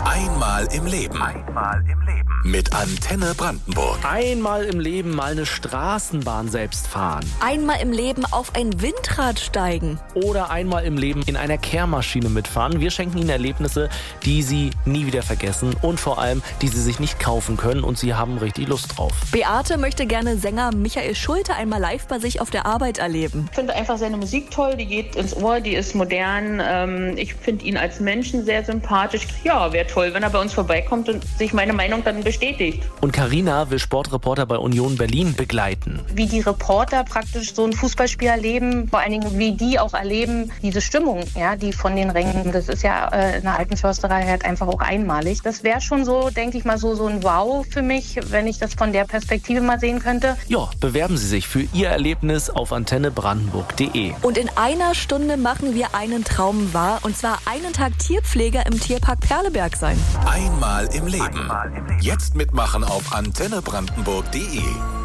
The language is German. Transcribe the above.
Einmal im Leben. Mit Antenne Brandenburg. Einmal im Leben mal eine Straßenbahn selbst fahren. Einmal im Leben auf ein Windrad steigen. Oder einmal im Leben in einer Kehrmaschine mitfahren. Wir schenken Ihnen Erlebnisse, die Sie nie wieder vergessen und vor allem, die Sie sich nicht kaufen können und Sie haben richtig Lust drauf. Beate möchte gerne Sänger Michael Schulte einmal live bei sich auf der Arbeit erleben. Ich finde einfach seine Musik toll, die geht ins Ohr, die ist modern. Ich finde ihn als Menschen sehr sympathisch. Ja, wäre toll, wenn er bei uns vorbeikommt und sich meine Meinung dann bestätigt. Und Carina will Sportreporter bei Union Berlin begleiten. Wie die Reporter praktisch so ein Fußballspiel erleben, vor allen Dingen wie die auch erleben, diese Stimmung, ja, die von den Rängen, das ist ja in der alten Försterei halt einfach auch einmalig. Das wäre schon so, denke ich mal, so ein Wow für mich, wenn ich das von der Perspektive mal sehen könnte. Ja, bewerben Sie sich für Ihr Erlebnis auf antennebrandenburg.de. Und in einer Stunde machen wir einen Traum wahr, und zwar einen Tag Tierpfleger im Tierpark Perleberg sein. Einmal im Leben. Jetzt mitmachen auf antennebrandenburg.de.